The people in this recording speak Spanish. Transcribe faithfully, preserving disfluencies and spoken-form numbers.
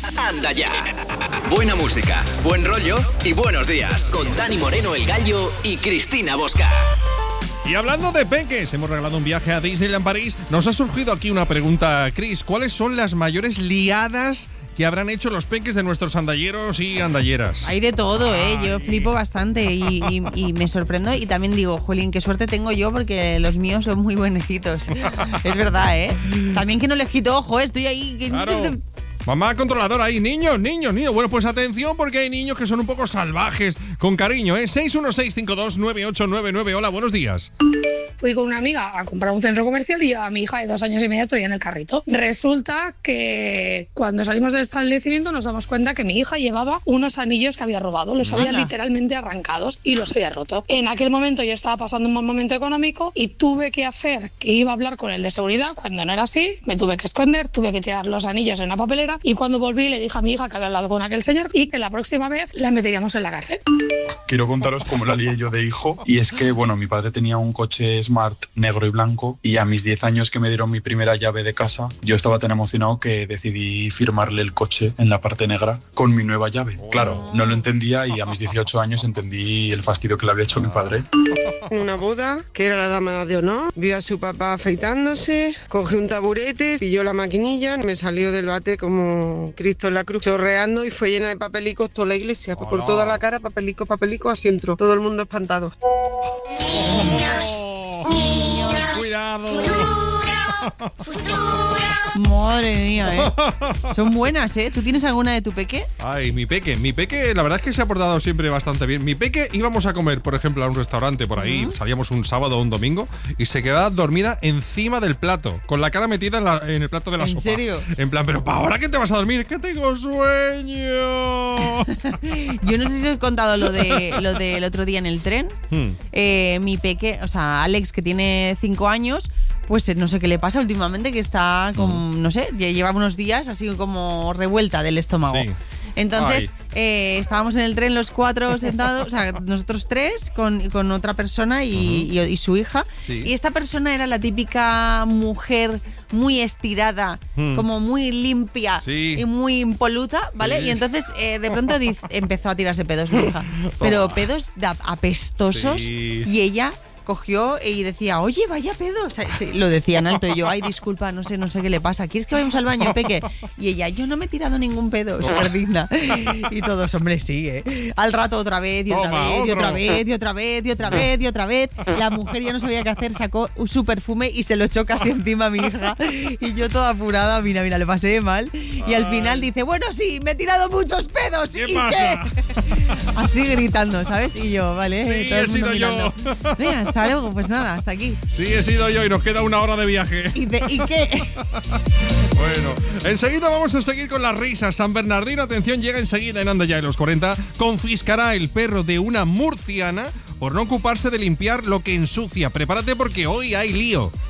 Anda ya. Buena música, buen rollo y buenos días. Con Dani Moreno, el Gallo, y Cristina Bosca. Y hablando de peques, hemos regalado un viaje a Disneyland París. Nos ha surgido aquí una pregunta, Cris. ¿Cuáles son las mayores liadas que habrán hecho los peques de nuestros andalleros y andalleras? Hay de todo, ¿eh? Ay. Yo flipo bastante y, y, y me sorprendo. Y también digo, jolín, qué suerte tengo yo porque los míos son muy buenecitos. Es verdad, ¿eh? También que no les quito ojo, ¿eh? Estoy ahí... Que... Claro. Mamá controladora ahí, niños, niños, niños. Bueno, pues atención porque hay niños que son un poco salvajes. Con cariño, ¿eh? seis uno seis cinco dos nueve ocho nueve nueve. Hola, buenos días. Fui con una amiga a comprar un centro comercial y a mi hija de dos años y medio estoy en el carrito. Resulta que cuando salimos del establecimiento nos damos cuenta que mi hija llevaba unos anillos que había robado. Los había Anda. literalmente arrancados y los había roto. En aquel momento yo estaba pasando un mal momento económico y tuve que hacer que iba a hablar con el de seguridad. Cuando no era así, me tuve que esconder, tuve que tirar los anillos en una papelera y cuando volví le dije a mi hija que había hablado con aquel señor y que la próxima vez la meteríamos en la cárcel. Quiero contaros cómo la lié yo de hijo. Y es que, bueno, mi padre tenía un coche Smart negro y blanco y a mis diez años que me dieron mi primera llave de casa, yo estaba tan emocionado que decidí firmarle el coche en la parte negra con mi nueva llave. Claro, no lo entendía y a mis dieciocho años entendí el fastidio que le había hecho mi padre. En una boda, que era la dama de honor, vio a su papá afeitándose, cogió un taburete, pilló la maquinilla, me salió del bate como Cristo en la cruz, chorreando y fue llena de papelicos toda la iglesia. Hola. Por toda la cara, papelico, papelico, así entró. Todo el mundo espantado. Cuidado. Madre mía, ¿eh? Son buenas, ¿eh? ¿Tú tienes alguna de tu peque? Ay, mi peque, mi peque, la verdad es que se ha portado siempre bastante bien. Mi peque íbamos a comer, por ejemplo, a un restaurante por ahí, uh-huh. Salíamos un sábado o un domingo y se quedaba dormida encima del plato, con la cara metida en, la, en el plato de la ¿En sopa. ¿En serio? En plan, pero ¿para ahora qué te vas a dormir? ¡Que tengo sueño! Yo no sé si os he contado lo de lo del otro día en el tren. Hmm. Eh, mi peque, o sea, Alex, que tiene cinco años, pues no sé qué le pasa últimamente, que está como, no sé, lleva unos días así como revuelta del estómago. Sí. Entonces, eh, estábamos en el tren los cuatro sentados, o sea, nosotros tres con, con otra persona y, uh-huh. y, y su hija. Sí. Y esta persona era la típica mujer muy estirada, hmm. como muy limpia sí. y muy impoluta, ¿vale? Sí. Y entonces, eh, de pronto diz, empezó a tirarse pedos mi hija. Pero pedos apestosos sí. y ella... cogió y decía, oye, vaya pedo. O sea, sí, lo decía en alto y yo, ay, disculpa, no sé, no sé qué le pasa. ¿Quieres que vayamos al baño, peque? Y ella, yo no me he tirado ningún pedo, súper digna. Y todos, hombre, sí, ¿eh? Al rato otra vez, y otra Toma, vez, otro. y otra vez, y otra vez, y otra vez, y otra vez. La mujer ya no sabía qué hacer, sacó su perfume y se lo echó casi encima a mi hija. Y yo toda apurada, mira, mira, le pasé mal. Y al final dice, bueno, sí, me he tirado muchos pedos. ¿Qué ¿Y pasa? qué? Así gritando, ¿sabes? Y yo, vale, sí, todo el he sido mirando. yo. Venga, hasta luego, pues nada, hasta aquí. Sí, he sido yo y nos queda una hora de viaje. ¿Y, de, ¿y qué? Bueno, enseguida vamos a seguir con las risas. San Bernardino, atención, llega enseguida en Anda Ya en los cuarenta. Confiscará el perro de una murciana por no ocuparse de limpiar lo que ensucia. Prepárate porque hoy hay lío.